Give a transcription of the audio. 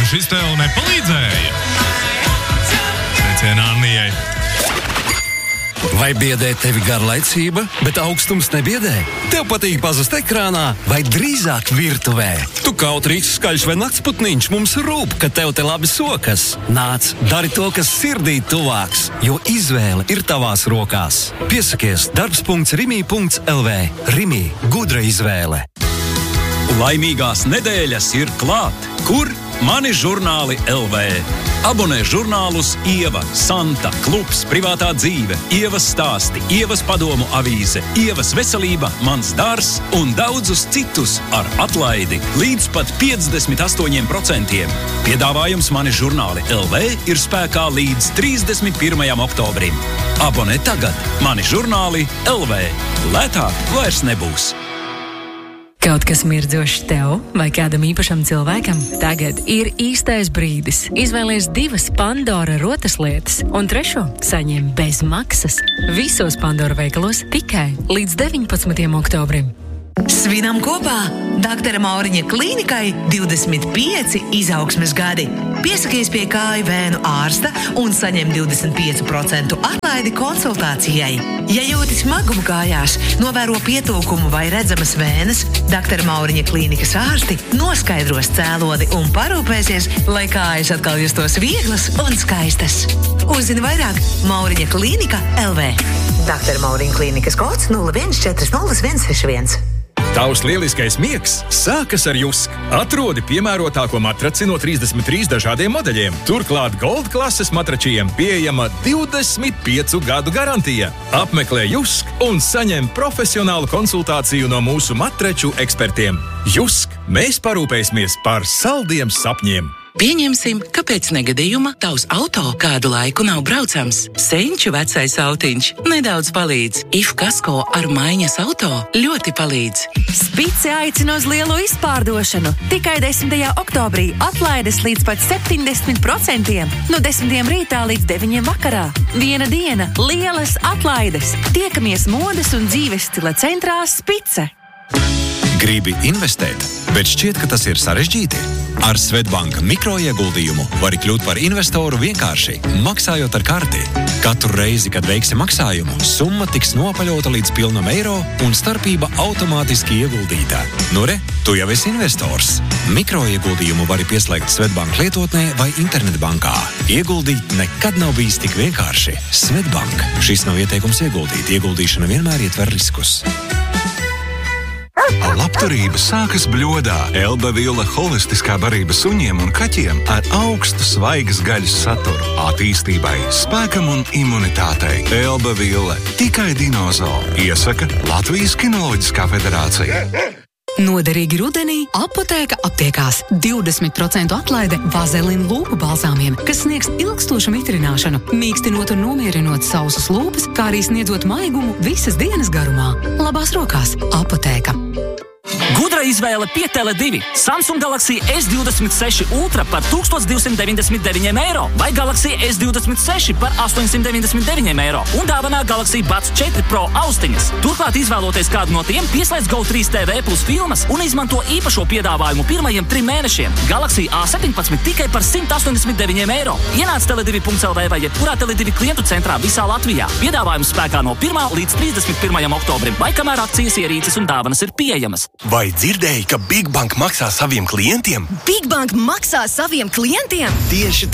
šis tev nepalīdzēja? Sveicienā Annijai. Vai biedē tevi garlaicība, bet augstums nebiedē? Tev patīk pazust ekrānā vai drīzāk virtuvē? Tu kautrīgs, skaļš vai naktsputniņš, mums rūp, ka tev te labi sokas. Nāc, dari to, kas sirdī tuvāks, jo izvēle ir tavās rokās. Piesakies darbs.rimi.lv. Rimi – gudra izvēle. Laimīgās nedēļas ir klāt. Kur? Mani žurnāli LV. Abonē žurnālus Ieva, Santa, Klubs, Privātā dzīve, Ievas stāsti, Ievas padomu avīze, Ievas veselība, Mans dārs un daudzus citus ar atlaidi līdz pat 58%. Piedāvājums Mani žurnāli LV ir spēkā līdz 31. oktobrim. Abonē tagad Mani žurnāli LV. Lētāk vairs nebūs. Kaut kas mirdzošs tev vai kādam īpašam cilvēkam? Tagad ir īstais brīdis. Izvēlies 2 Pandora rotaslietas un 3 saņem bez maksas. Visos Pandora veikalos tikai līdz 19. oktobrim. Svinam kopā! Daktere Mauriņa klīnikai 25 izaugsmes gadi. Piesakies pie kāju vēnu ārsta un saņem 25% atlaidi konsultācijai. Ja jūti smagumu kājās, novēro pietūkumu vai redzamas vēnes, Daktere Mauriņa klīnikas ārsti noskaidros cēloni un parūpēsies, lai kājas atkal justos vieglas un skaistas. Uzzini vairāk Mauriņa klīnika LV. Daktere Mauriņa klīnikas kods 01400161. Tavs lieliskais miegs sākas ar Jusk. Atrodi piemērotāko matraci no 33 dažādiem modeļiem. Turklāt Gold klases matračiem pieejama 25 gadu garantija. Apmeklē Jusk un saņem profesionālu konsultāciju no mūsu matraču ekspertiem. Jusk, mēs parūpēsimies par saldiem sapņiem. Pieņemsim, ka pēc negadījuma tavs auto kādu laiku nav braucams. Senču vecais autiņš nedaudz palīdz. IF Kasko ar maiņas auto ļoti palīdz. Spice aicina uz lielu izpārdošanu. Tikai 10. oktobrī atlaides līdz pat 70%. No 10 rītā līdz 9 vakarā. Viena diena, lielas atlaides. Tiekamies modes un dzīves stila centrā Spice. Gribi investēt, bet šķiet, ka tas ir sarežģīti? Ar Svetbanka mikroieguldījumu vari kļūt par investoru vienkārši, maksājot ar karti. Katru reizi, kad veiksi maksājumu, summa tiks nopaļota līdz pilnam eiro un starpība automātiski ieguldītā. Nu re, tu jau esi investors. Mikroieguldījumu vari pieslēgt Svetbanka lietotnē vai internetbankā. Ieguldīt nekad nav bijis tik vienkārši. Svetbank. Šis nav ieteikums ieguldīt. Ieguldīšana vienmēr ietver riskus. Labturība sākas Bļodā. Elba Vila holistiskā barība suņiem un kaķiem ar augstu svaigas gaļas saturu, attīstībai, spēkam un imunitātei. Elba Vila. Tikai dinozori. Iesaka Latvijas Kinoloģiskā federācija. Noderīgi rudenī Apotēka aptiekās 20% atlaide vazelina lūpu balzāmiem, kas sniegs ilgstošu mitrināšanu, mīkstinot un nomierinot sausas lūpas, kā arī sniedzot maigumu visas dienas garumā. Labās rokās Apotēka. Gudra izvēle pie Tele2. Samsung Galaxy S26 Ultra par 1299 eiro vai Galaxy S26 par 899 eiro un dāvanā Galaxy Buds 4 Pro austiņas. Turklāt izvēloties kādu no tiem, pieslēdz GO3 TV plus filmas un izmanto īpašo piedāvājumu pirmajiem 3 mēnešiem. Galaxy A17 tikai par 189 eiro. Ienāc tele2.lv vai jebkurā Tele2 klientu centrā visā Latvijā. Piedāvājums spēkā no 1. līdz 31. oktobrim vai kamēr akcijas, ierīces un dāvanas ir pieejamas. Vai dzirdēji, ka Big Bank maksā saviem klientiem? Big Bank maksā saviem klientiem? Tieši